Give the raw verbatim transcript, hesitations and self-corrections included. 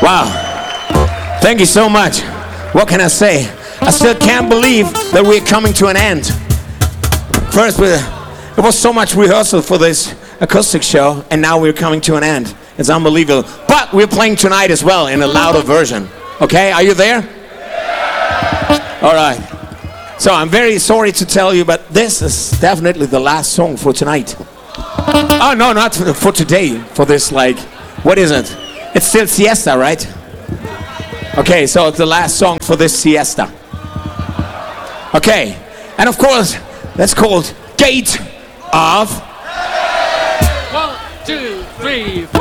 Wow. Thank you so much. What can I say? I still can't believe that we're coming to an end. First, we, it was so much rehearsal for this acoustic show, and now we're coming to an end. It's unbelievable. But we're playing tonight as well in a louder version. Okay, are you there? All right. So I'm very sorry to tell you, but this is definitely the last song for tonight. Oh, no, not for, for today. For this, like, what is it? It's still siesta, right? Okay, so it's the last song for this siesta. Okay, and of course, that's called Gate of... One, two, three,